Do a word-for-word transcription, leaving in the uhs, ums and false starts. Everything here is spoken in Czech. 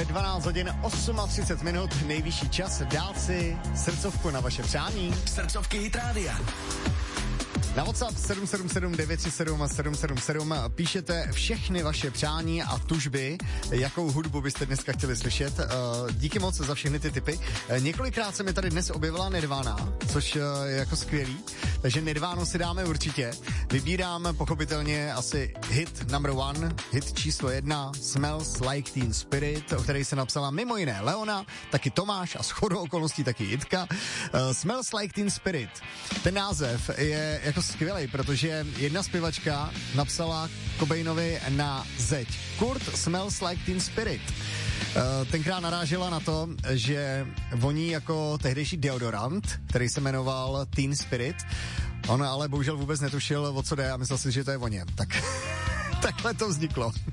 ve dvanáct hodin třicet osm minut, nejvyšší čas dát si srdcovku na vaše přání. Srdcovky Hit Rádia. Na WhatsApp sedm sedm sedm devět tři sedm sedm sedm sedm píšete všechny vaše přání a tužby, jakou hudbu byste dneska chtěli slyšet. Díky moc za všechny ty tipy. Několikrát se mi tady dnes objevila Nirvana, což je jako skvělý, takže Nirvánu si dáme určitě. Vybírám pochopitelně asi hit number one, hit číslo jedna, Smells Like Teen Spirit, o který se napsala mimo jiné Leona, taky Tomáš a shodou okolností taky Jitka. Smells Like Teen Spirit. Ten název je jako skvělej, protože jedna zpěvačka napsala Cobainovi na zeď. Kurt Smells Like Teen Spirit. Uh, tenkrát narážela na to, že voní jako tehdejší deodorant, který se jmenoval Teen Spirit. On ale bohužel vůbec netušil, o co jde a myslel si, že to je voně. Tak takhle to vzniklo.